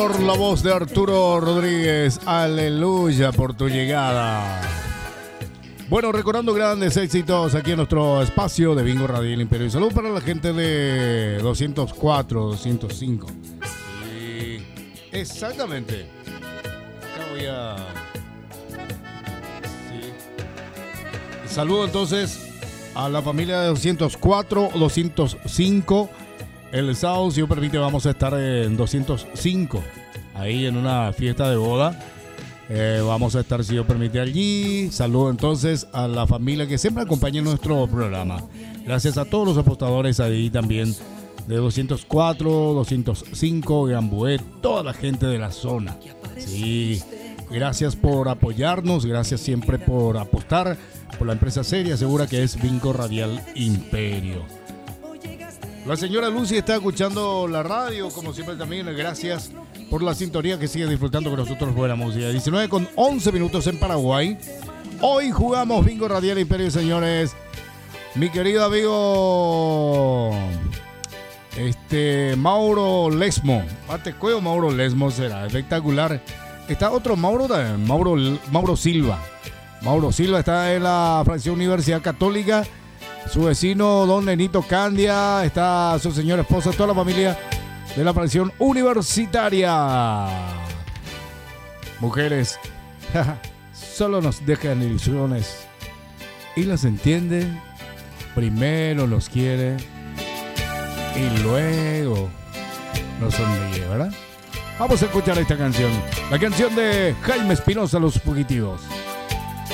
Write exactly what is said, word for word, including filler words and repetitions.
Por la voz de Arturo Rodríguez, aleluya por tu llegada. Bueno, recordando grandes éxitos aquí en nuestro espacio de Bingo Radial Imperio. Y salud para la gente de doscientos cuatro, doscientos cinco. Sí, exactamente. Acá voy a... Sí. Saludo entonces a la familia de doscientos cuatro, doscientos cinco. El sábado, si Dios permite, vamos a estar en doscientos cinco, ahí en una fiesta de boda. Eh, vamos a estar, si Dios permite, allí. Saludo entonces a la familia que siempre acompaña nuestro programa. Gracias a todos los apostadores ahí también de doscientos cuatro, doscientos cinco, Gambué, toda la gente de la zona. Sí, gracias por apoyarnos, gracias siempre por apostar por la empresa seria, segura que es Bingo Radial Imperio. La señora Lucy está escuchando la radio, como siempre también. Gracias por la sintonía que sigue disfrutando con nosotros buena música. diecinueve con once minutos en Paraguay. Hoy jugamos Bingo Radial Imperio, señores. Mi querido amigo este Mauro Lesmo. Matecueo Mauro Lesmo será espectacular. Está otro Mauro también, Mauro, Mauro Silva. Mauro Silva está en la fracción Universidad Católica. Su vecino, don Nenito Candia, está su señora esposa, toda la familia de la fracción universitaria. Mujeres, solo nos dejan ilusiones y las entiende, primero los quiere y luego nos sonríe, ¿verdad? Vamos a escuchar esta canción, la canción de Jaime Espinosa, Los Fugitivos.